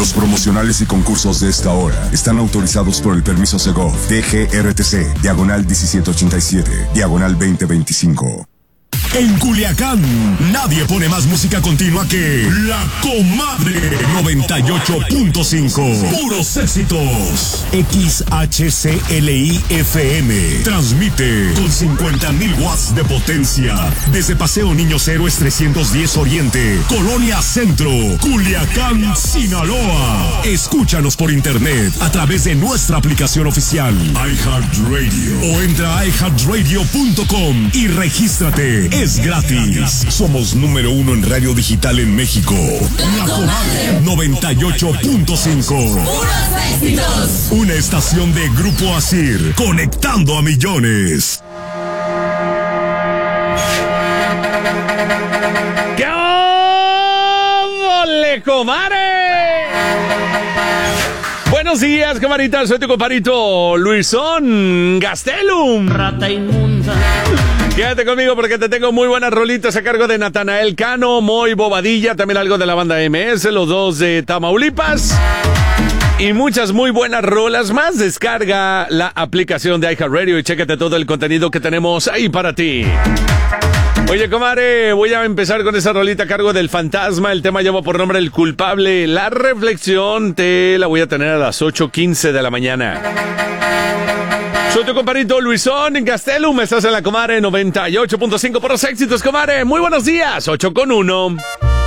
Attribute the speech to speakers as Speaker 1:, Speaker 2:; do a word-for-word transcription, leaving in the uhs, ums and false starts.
Speaker 1: Los promocionales y concursos de esta hora están autorizados por el permiso Segov D G R T C, diagonal diecisiete ochenta y siete, diagonal veinte veinticinco.
Speaker 2: En Culiacán, nadie pone más música continua que La Comadre noventa y ocho punto cinco. Puros éxitos. X H C L I F M transmite con cincuenta mil watts de potencia desde Paseo Niños Héroes trescientos diez Oriente, Colonia Centro, Culiacán, Sinaloa. Escúchanos por internet a través de nuestra aplicación oficial iHeartRadio o entra a i heart radio punto com y regístrate. Es gratis. Somos número uno en radio digital en México. La Comadre noventa y ocho punto cinco.
Speaker 3: Puros éxitos.
Speaker 2: Una estación de Grupo Asir, conectando a millones.
Speaker 4: ¡Qué ole, comadre! Buenos días, camaritas. Soy tu comparito Luisón Gastelum.
Speaker 3: Rata inmunda.
Speaker 4: Quédate conmigo porque te tengo muy buenas rolitas a cargo de Natanael Cano, Moy Bobadilla, también algo de la banda M S, los dos de Tamaulipas. Y muchas muy buenas rolas más. Descarga la aplicación de iHeartRadio y chécate todo el contenido que tenemos ahí para ti. Oye, comadre, voy a empezar con esa rolita a cargo del Fantasma. El tema lleva por nombre El Culpable. La reflexión te la voy a tener a las ocho quince de la mañana. Soy tu comparito Luisón en Gastelum. Estás en la Comadre noventa y ocho punto cinco por los éxitos, comadre. Muy buenos días, ocho con uno.